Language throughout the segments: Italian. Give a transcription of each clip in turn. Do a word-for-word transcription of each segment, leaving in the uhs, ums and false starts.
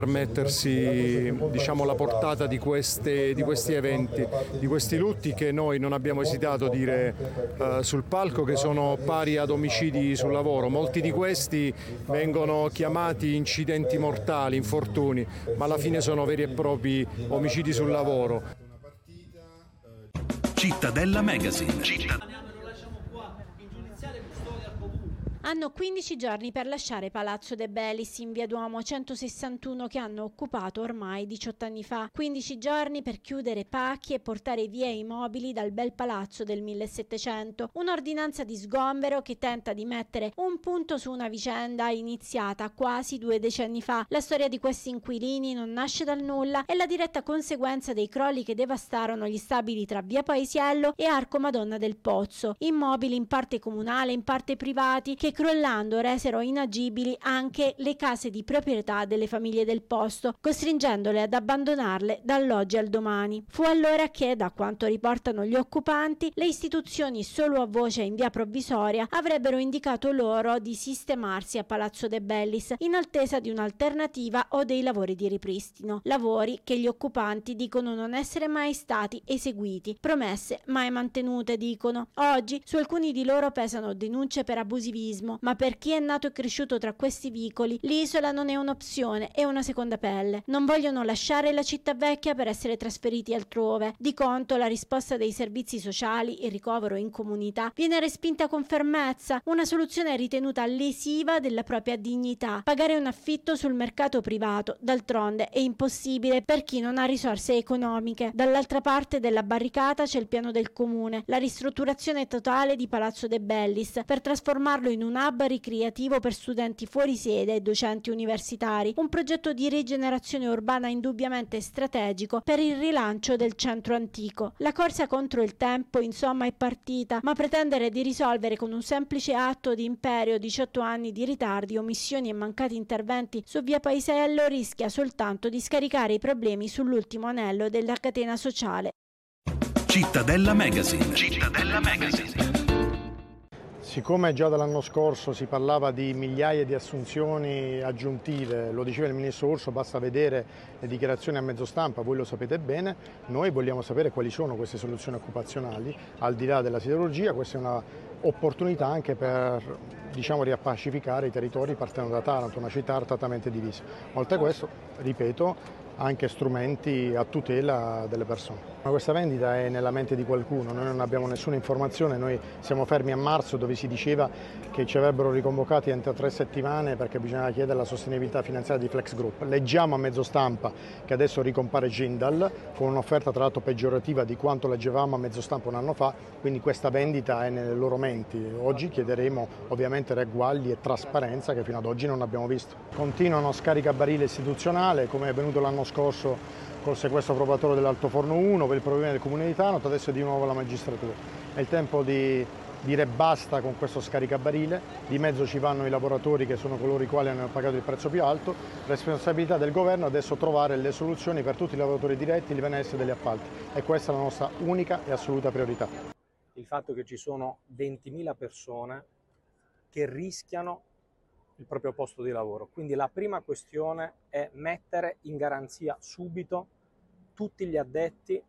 Permettersi, diciamo, la portata di, queste, di questi eventi, di questi lutti che noi non abbiamo esitato a dire eh, sul palco che sono pari ad omicidi sul lavoro. Molti di questi vengono chiamati incidenti mortali, infortuni, ma alla fine sono veri e propri omicidi sul lavoro. Cittadella Magazine. Cittadella. Hanno quindici giorni per lasciare Palazzo De Bellis in via Duomo centosessantuno che hanno occupato ormai diciotto anni fa. quindici giorni per chiudere pacchi e portare via i mobili dal bel palazzo del millesettecento. Un'ordinanza di sgombero che tenta di mettere un punto su una vicenda iniziata quasi due decenni fa. La storia di questi inquilini non nasce dal nulla, è la diretta conseguenza dei crolli che devastarono gli stabili tra via Paesiello e Arco Madonna del Pozzo. Immobili in parte comunale, in parte privati, che crollando resero inagibili anche le case di proprietà delle famiglie del posto, costringendole ad abbandonarle dall'oggi al domani. Fu allora che, da quanto riportano gli occupanti, le istituzioni solo a voce in via provvisoria avrebbero indicato loro di sistemarsi a Palazzo De Bellis in attesa di un'alternativa o dei lavori di ripristino. Lavori che gli occupanti dicono non essere mai stati eseguiti, promesse mai mantenute, dicono. Oggi su alcuni di loro pesano denunce per abusivismo, ma per chi è nato e cresciuto tra questi vicoli, l'isola non è un'opzione, è una seconda pelle. Non vogliono lasciare la città vecchia per essere trasferiti altrove. Di contro, la risposta dei servizi sociali, il ricovero in comunità, viene respinta con fermezza, una soluzione ritenuta lesiva della propria dignità. Pagare un affitto sul mercato privato, d'altronde, è impossibile per chi non ha risorse economiche. Dall'altra parte della barricata c'è il piano del comune, la ristrutturazione totale di Palazzo De Bellis, per trasformarlo in un hub ricreativo per studenti fuori sede e docenti universitari, un progetto di rigenerazione urbana indubbiamente strategico per il rilancio del centro antico. La corsa contro il tempo, insomma, è partita, ma pretendere di risolvere con un semplice atto di imperio diciotto anni di ritardi, omissioni e mancati interventi su via Paesiello rischia soltanto di scaricare i problemi sull'ultimo anello della catena sociale. Cittadella Magazine. Cittadella Magazine. Siccome già dall'anno scorso si parlava di migliaia di assunzioni aggiuntive, lo diceva il ministro Urso, basta vedere le dichiarazioni a mezzo stampa, voi lo sapete bene, noi vogliamo sapere quali sono queste soluzioni occupazionali, al di là della siderurgia. Questa è un'opportunità anche per, diciamo, riappacificare i territori partendo da Taranto, una città artatamente divisa. Oltre a questo, ripeto, anche strumenti a tutela delle persone. Ma questa vendita è nella mente di qualcuno, noi non abbiamo nessuna informazione, noi siamo fermi a marzo dove si diceva che ci avrebbero riconvocati entro tre settimane perché bisognava chiedere la sostenibilità finanziaria di Flex Group. Leggiamo a mezzo stampa che adesso ricompare Jindal con un'offerta tra l'altro peggiorativa di quanto leggevamo a mezzo stampa un anno fa, quindi questa vendita è nelle loro menti. Oggi chiederemo ovviamente ragguagli e trasparenza che fino ad oggi non abbiamo visto. Continuano scaricabarile istituzionale come è avvenuto l'anno scorso col sequestro probatorio dell'Altoforno uno per il problema del Comune di Taranto, adesso è di nuovo la magistratura. È il tempo di dire basta con questo scaricabarile, di mezzo ci vanno i lavoratori che sono coloro i quali hanno pagato il prezzo più alto, responsabilità del governo adesso trovare le soluzioni per tutti i lavoratori diretti, il benessere degli appalti e questa è la nostra unica e assoluta priorità. Il fatto che ci sono ventimila persone che rischiano il proprio posto di lavoro. Quindi la prima questione è mettere in garanzia subito tutti gli addetti,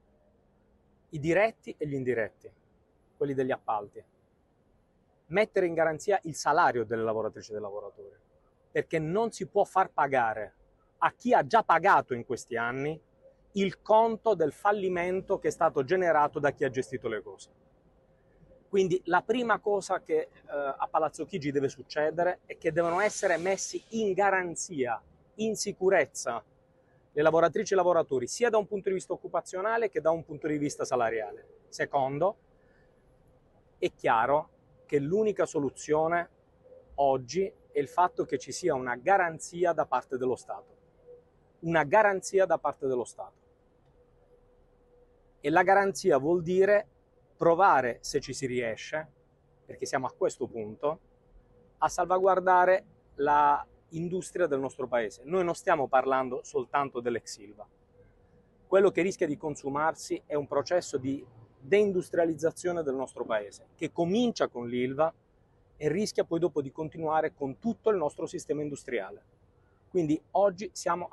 i diretti e gli indiretti, quelli degli appalti. Mettere in garanzia il salario delle lavoratrici e dei lavoratori, perché non si può far pagare a chi ha già pagato in questi anni il conto del fallimento che è stato generato da chi ha gestito le cose. Quindi la prima cosa che eh, a Palazzo Chigi deve succedere è che devono essere messi in garanzia, in sicurezza, le lavoratrici e i lavoratori, sia da un punto di vista occupazionale che da un punto di vista salariale. Secondo, è chiaro che l'unica soluzione oggi è il fatto che ci sia una garanzia da parte dello Stato. Una garanzia da parte dello Stato. E la garanzia vuol dire provare, se ci si riesce, perché siamo a questo punto, a salvaguardare la industria del nostro paese. Noi non stiamo parlando soltanto dell'ex Ilva. Quello che rischia di consumarsi è un processo di deindustrializzazione del nostro paese, che comincia con l'Ilva e rischia poi dopo di continuare con tutto il nostro sistema industriale. Quindi oggi siamo